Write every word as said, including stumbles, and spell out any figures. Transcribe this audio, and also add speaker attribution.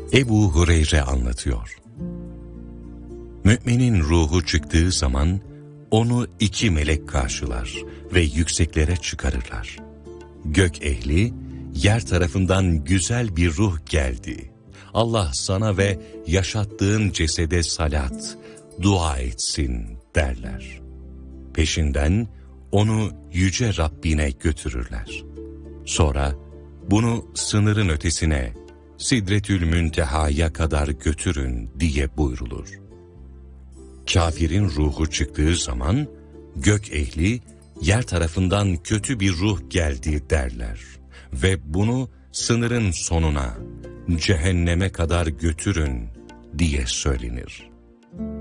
Speaker 1: Ebu Hureyre anlatıyor. Müminin ruhu çıktığı zaman onu iki melek karşılar ve yükseklere çıkarırlar. Gök ehli, yer tarafından güzel bir ruh geldi. Allah sana ve yaşattığın cesede salat, dua etsin derler. Peşinden onu yüce Rabbine götürürler. Sonra bunu sınırın ötesine, Sidretül Münteha'ya kadar götürün diye buyrulur. Kafirin ruhu çıktığı zaman gök ehli yer tarafından kötü bir ruh geldi derler ve bunu sınırın sonuna, cehenneme kadar götürün diye söylenir.